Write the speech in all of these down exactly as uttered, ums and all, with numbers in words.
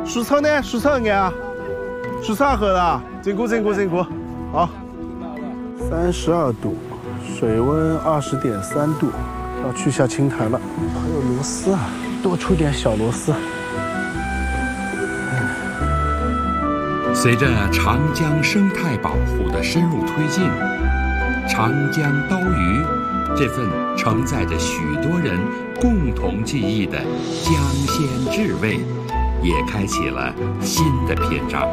水草呢？水草眼啊，水草喝的，辛苦辛苦辛苦。好，三十二度，水温二十点三度，要去下青苔了。还有螺丝啊，多出点小螺丝。 随着长江生态保护的深入推进，长江刀鱼这份承载着许多人共同记忆的江鲜至味，也开启了新的篇章。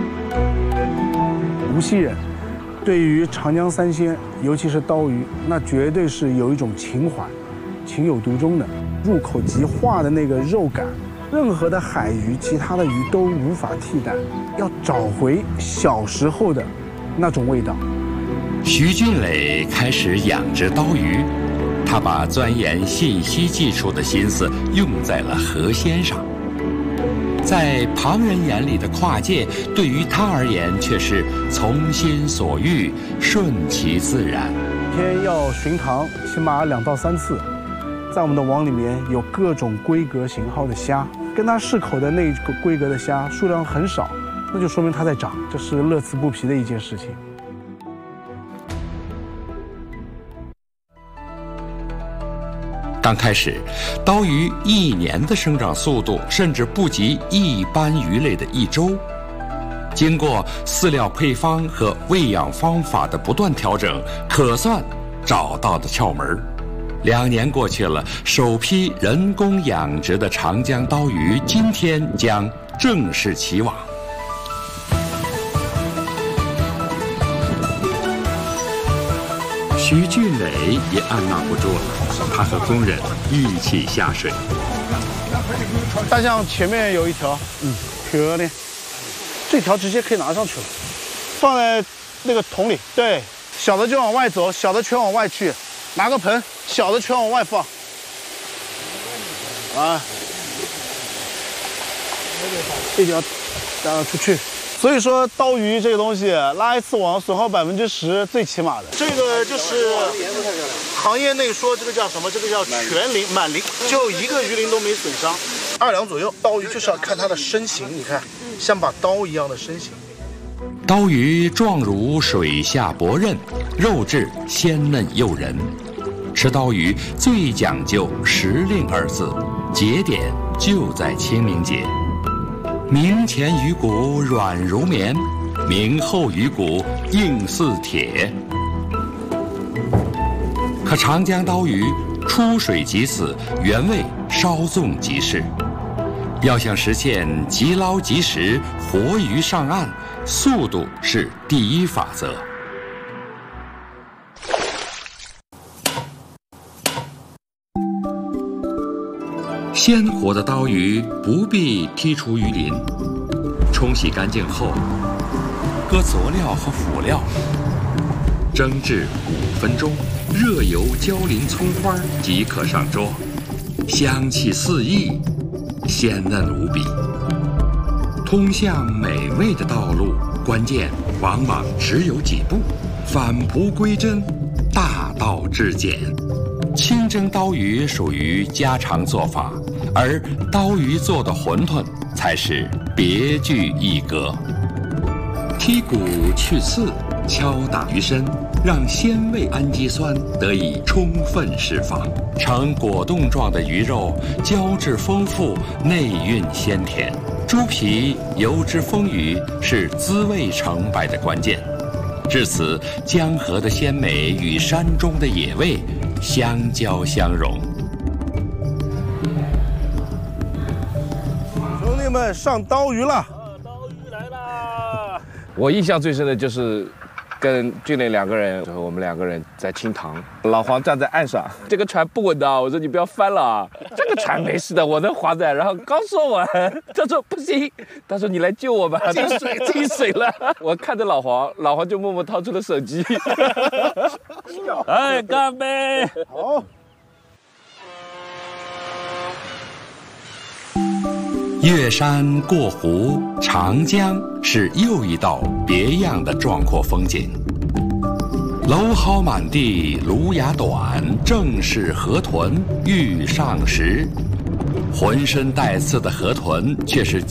无锡人对于长江三鲜，尤其是刀鱼，那绝对是有一种情怀，情有独钟的，入口即化的那个肉感，任何的海鱼、其他的鱼都无法替代。要找回小时候的那种味道。 徐俊磊开始养殖刀鱼，他把钻研信息技术的心思用在了河鲜上。在旁人眼里的跨界，对于他而言却是从心所欲，顺其自然。 一天要巡塘起码两到三次，在我们的网里面有各种规格型号的虾，跟它适口的那个规格的虾数量很少，那就说明它在长，这是乐此不疲的一件事情。 刚开始，刀鱼一年的生长速度甚至不及一般鱼类的一周。经过饲料配方和喂养方法的不断调整，可算找到了窍门。两年过去了，首批人工养殖的长江刀鱼今天将正式起网。徐俊磊也按捺不住了，他和工人一起下水。 大象前面有一条，嗯，漂亮，这条直接可以拿上去了，放在那个桶里。对，小的就往外走，小的全往外去，拿个盆，小的全往外放。啊，这条让出去。所以说，刀鱼这个东西，拉一次网损耗百分之十，最起码的。这个就是行业内说这个叫什么？这个叫全鳞满鳞，就一个鱼鳞都没损伤。二两左右，刀鱼就是要看它的身形，你看，像把刀一样的身形。 刀鱼状如水下薄刃，肉质鲜嫩诱人。吃刀鱼最讲究时令二字，节点就在清明节。明前鱼骨软如棉，明后鱼骨硬似铁。可长江刀鱼出水即死，原味稍纵即逝。要想实现即捞即食、活鱼上岸，速度是第一法则。鲜活的刀鱼不必剔除鱼鳞，冲洗干净后，搁佐料和辅料，蒸至五分钟，热油浇淋葱花即可上桌，香气四溢，鲜嫩无比。通向美味的道路，关键往往只有几步：返璞归真，大道至简。清蒸刀鱼属于家常做法，而刀鱼做的馄饨才是别具一格。剔骨去刺，敲打鱼身，让鲜味氨基酸得以充分释放，呈果冻状的鱼肉胶质丰富，内蕴鲜甜。猪皮油脂丰腴是滋味成败的关键。至此，江河的鲜美与山中的野味相交相融。 兄弟们，上刀鱼了！ 刀鱼来啦！我印象最深的就是跟俊磊两个人，我们两个人在清塘，老黄站在岸上，这个船不稳的，我说你不要翻了啊，这个船没事的，我能划在。然后刚说完，他说不行，他说你来救我吧，进水进水了。我看着老黄，老黄就默默掏出了手机，哎，干杯！ 好。 越山过湖，长江是又一道别样的壮阔风景。蒌蒿满地，芦芽短，正是河豚欲上时。浑身带刺的河豚却是